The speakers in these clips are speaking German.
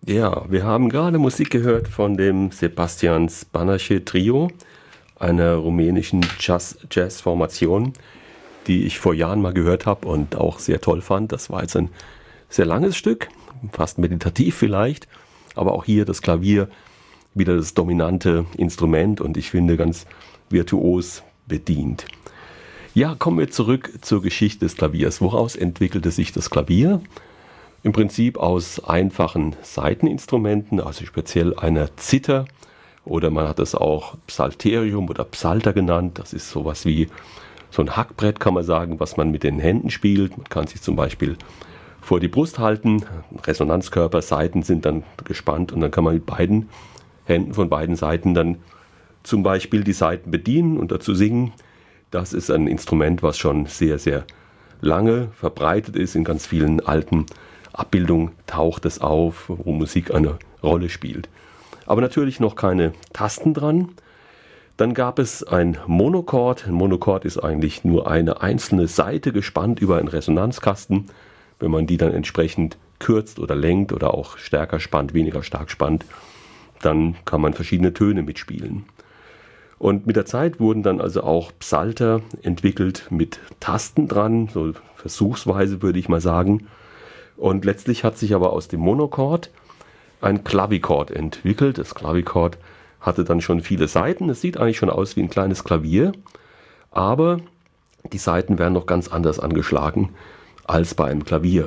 Ja, wir haben gerade Musik gehört von dem Sebastian Spanache Trio, einer rumänischen Jazz-Formation, die ich vor Jahren mal gehört habe und auch sehr toll fand. Das war jetzt ein sehr langes Stück, fast meditativ vielleicht, aber auch hier das Klavier wieder das dominante Instrument und ich finde ganz virtuos bedient. Ja, kommen wir zurück zur Geschichte des Klaviers. Woraus entwickelte sich das Klavier? Im Prinzip aus einfachen Saiteninstrumenten, also speziell einer Zither, oder man hat es auch Psalterium oder Psalter genannt. Das ist sowas wie so ein Hackbrett, kann man sagen, was man mit den Händen spielt. Man kann sich zum Beispiel vor die Brust halten, Resonanzkörper, Saiten sind dann gespannt und dann kann man mit beiden Händen von beiden Seiten dann zum Beispiel die Saiten bedienen und dazu singen. Das ist ein Instrument, was schon sehr, sehr lange verbreitet ist. In ganz vielen alten Abbildungen taucht es auf, wo Musik eine Rolle spielt. Aber natürlich noch keine Tasten dran. Dann gab es ein Monochord. Ein Monochord ist eigentlich nur eine einzelne Saite gespannt über einen Resonanzkasten. Wenn man die dann entsprechend kürzt oder lenkt oder auch stärker spannt, weniger stark spannt, dann kann man verschiedene Töne mitspielen. Und mit der Zeit wurden dann also auch Psalter entwickelt mit Tasten dran, so versuchsweise würde ich mal sagen. Und letztlich hat sich aber aus dem Monochord ein Klavichord entwickelt. Das Klavichord hatte dann schon viele Saiten. Es sieht eigentlich schon aus wie ein kleines Klavier, aber die Saiten werden noch ganz anders angeschlagen als bei einem Klavier.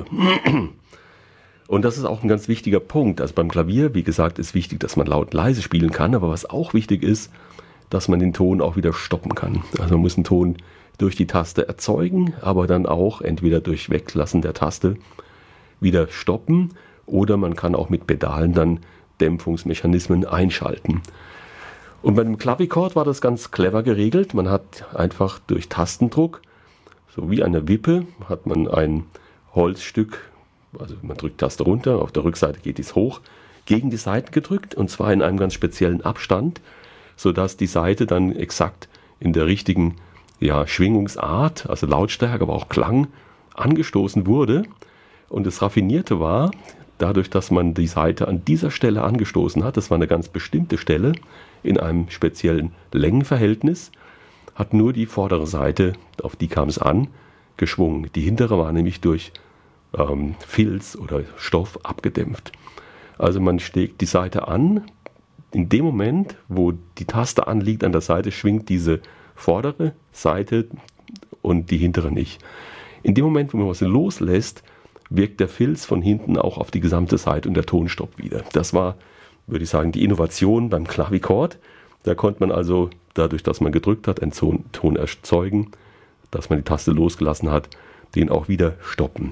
Und das ist auch ein ganz wichtiger Punkt. Also beim Klavier, wie gesagt, ist wichtig, dass man laut und leise spielen kann, aber was auch wichtig ist, dass man den Ton auch wieder stoppen kann. Also man muss einen Ton durch die Taste erzeugen, aber dann auch entweder durch Weglassen der Taste wieder stoppen oder man kann auch mit Pedalen dann Dämpfungsmechanismen einschalten. Und bei dem Klavichord war das ganz clever geregelt. Man hat einfach durch Tastendruck, so wie eine Wippe, hat man ein Holzstück, also man drückt Taste runter, auf der Rückseite geht es hoch, gegen die Saiten gedrückt und zwar in einem ganz speziellen Abstand, sodass die Saite dann exakt in der richtigen Schwingungsart, also Lautstärke, aber auch Klang, angestoßen wurde. Und das Raffinierte war, dadurch, dass man die Saite an dieser Stelle angestoßen hat, das war eine ganz bestimmte Stelle, in einem speziellen Längenverhältnis, hat nur die vordere Seite, auf die kam es an, geschwungen. Die hintere war nämlich durch Filz oder Stoff abgedämpft. Also man steckt die Saite an, in dem Moment, wo die Taste anliegt an der Seite, schwingt diese vordere Seite und die hintere nicht. In dem Moment, wo man was loslässt, wirkt der Filz von hinten auch auf die gesamte Seite und der Ton stoppt wieder. Das war, würde ich sagen, die Innovation beim Klavichord. Da konnte man also, dadurch, dass man gedrückt hat, einen Ton erzeugen, dass man die Taste losgelassen hat, den auch wieder stoppen.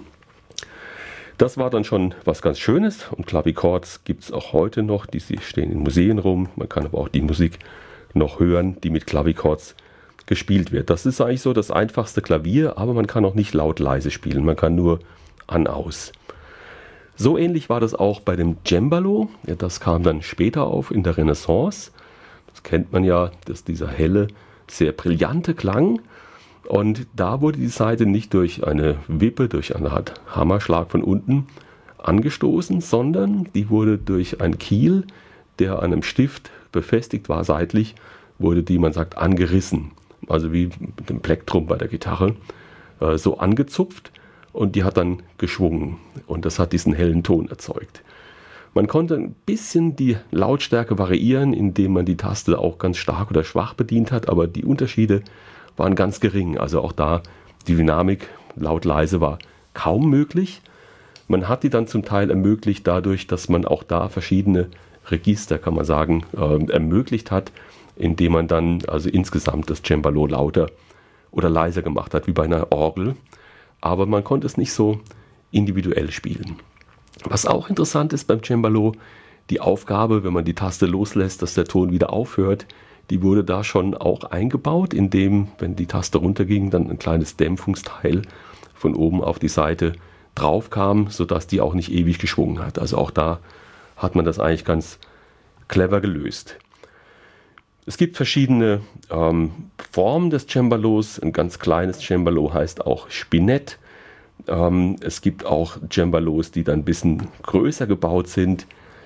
Das war dann schon was ganz Schönes und Klavichords gibt es auch heute noch, die stehen in Museen rum. Man kann aber auch die Musik noch hören, die mit Klavichords gespielt wird. Das ist eigentlich so das einfachste Klavier, aber man kann auch nicht laut leise spielen, man kann nur an-aus. So ähnlich war das auch bei dem Cembalo. Ja, das kam dann später auf in der Renaissance. Das kennt man ja, dass dieser helle, sehr brillante Klang. Und da wurde die Saite nicht durch eine Wippe, durch eine Art Hammerschlag von unten angestoßen, sondern die wurde durch einen Kiel, der an einem Stift befestigt war, seitlich, wurde die, man sagt, angerissen. Also wie mit dem Plektrum bei der Gitarre, so angezupft. Und die hat dann geschwungen und das hat diesen hellen Ton erzeugt. Man konnte ein bisschen die Lautstärke variieren, indem man die Taste auch ganz stark oder schwach bedient hat, aber die Unterschiede waren ganz gering. Also auch da die Dynamik laut-leise war kaum möglich. Man hat die dann zum Teil ermöglicht dadurch, dass man auch da verschiedene Register, kann man sagen, ermöglicht hat, indem man dann also insgesamt das Cembalo lauter oder leiser gemacht hat, wie bei einer Orgel. Aber man konnte es nicht so individuell spielen. Was auch interessant ist beim Cembalo, die Aufgabe, wenn man die Taste loslässt, dass der Ton wieder aufhört, die wurde da schon auch eingebaut, indem, wenn die Taste runterging, dann ein kleines Dämpfungsteil von oben auf die Seite drauf kam, sodass die auch nicht ewig geschwungen hat. Also auch da hat man das eigentlich ganz clever gelöst. Es gibt verschiedene Formen des Cembalos. Ein ganz kleines Cembalo heißt auch Spinett. Es gibt auch Cembalos, die dann ein bisschen größer gebaut sind.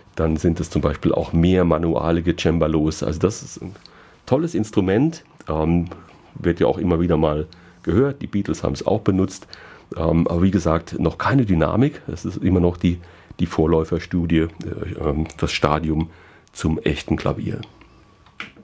dann sind es zum Beispiel auch mehr manualige Cembalos. Also das ist ein tolles Instrument, wird ja auch immer wieder mal gehört. Die Beatles haben es auch benutzt, aber wie gesagt, noch keine Dynamik. Es ist immer noch die Vorläuferstudie, das Stadium zum echten Klavier.